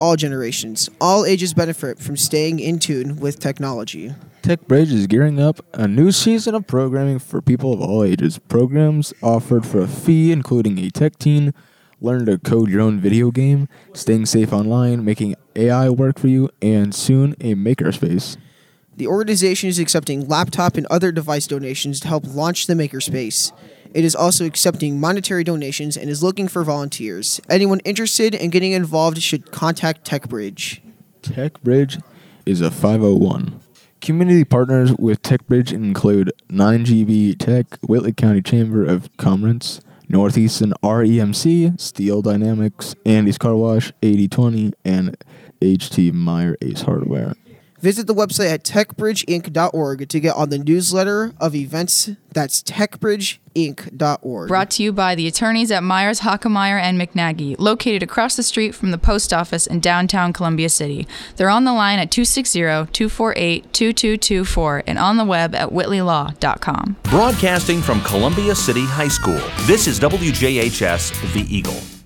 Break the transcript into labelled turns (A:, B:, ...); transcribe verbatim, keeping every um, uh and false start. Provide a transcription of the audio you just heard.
A: all generations. All ages benefit from staying in tune with technology.
B: TechBridge is gearing up a new season of programming for people of all ages. Programs offered for a fee, including a tech teen, learn to code your own video game, staying safe online, making A I work for you, and soon a makerspace.
A: The organization is accepting laptop and other device donations to help launch the makerspace. It is also accepting monetary donations and is looking for volunteers. Anyone interested in getting involved should contact TechBridge.
B: TechBridge is a five oh one. Community partners with TechBridge include nine G B Tech, Whitley County Chamber of Commerce, Northeastern R E M C, Steel Dynamics, Andy's Car Wash, eighty twenty, and H T Meyer Ace Hardware.
A: Visit the website at tech bridge inc dot org to get on the newsletter of events. That's tech bridge inc dot org.
C: Brought to you by the attorneys at Myers, Hockemeyer, and McNaghy, located across the street from the post office in downtown Columbia City. They're on the line at two six zero, two four eight, two two two four and on the web at whitley law dot com.
D: Broadcasting from Columbia City High School, this is W J H S, The Eagle.